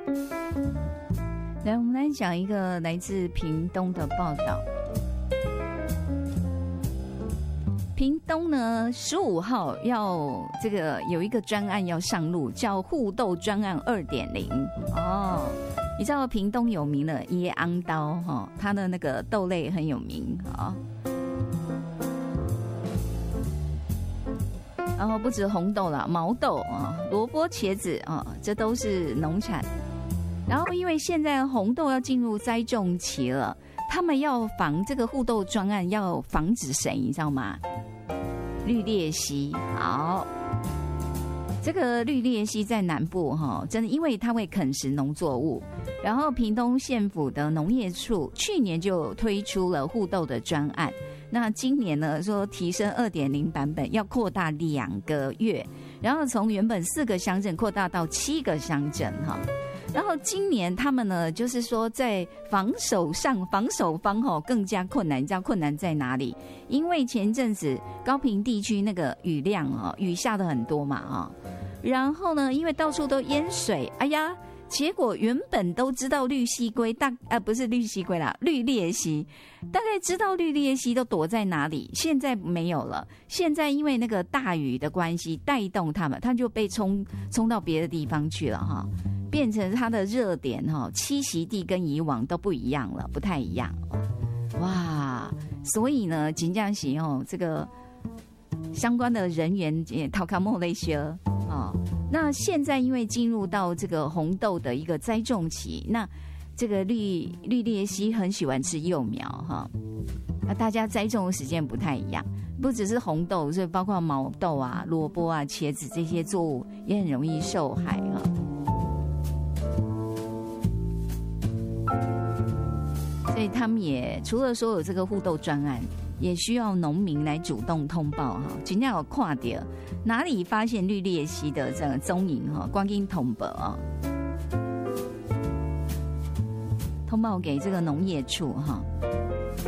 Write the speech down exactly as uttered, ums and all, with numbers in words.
来，我们来讲一个来自屏东的报道。屏东呢，十五号要这个有一个专案要上路，叫互豆专案二点零哦。你知道屏东有名的椰昂刀哈，它的那个豆类很有名啊。然后不止红豆啦，毛豆啊、萝卜、茄子啊，这都是农产。然后因为现在红豆要进入栽种期了，他们要防这个互豆专案，要防止谁，你知道吗？绿鬣蜥。好，这个绿鬣蜥在南部哈，真的因为它会啃食农作物。然后屏东县府的农业处去年就推出了互豆的专案，那今年呢说提升 二点零 版本，要扩大两个月，然后从原本四个乡镇扩大到七个乡镇哈。然后今年他们呢，就是说在防守上防守方吼更加困难。你知道困难在哪里？因为前阵子高屏地区那个雨量哦，雨下的很多嘛哈，然后呢，因为到处都淹水，哎呀，结果原本都知道绿蜥龟大啊不是绿蜥龟啦，绿鬣蜥，大概知道绿鬣蜥都躲在哪里，现在没有了。现在因为那个大雨的关系带动他们，他就被冲冲到别的地方去了哈。变成它的热点哈，栖息地跟以往都不一样了，不太一样。哇，所以呢，真的是哦，这个相关的人员也讨卡莫那些哦。那现在因为进入到这个红豆的一个栽种期，那这个绿绿鬣蜥很喜欢吃幼苗哈。那大家栽种的时间不太一样，不只是红豆，所以包括毛豆啊、萝卜啊、茄子这些作物也很容易受害哈。所以他们也除了说有这个互豆专案，也需要农民来主动通报哈。今天有看到哪里发现绿鬣蜥的这个踪影哈，赶紧通报啊，通报给这个农业处哈。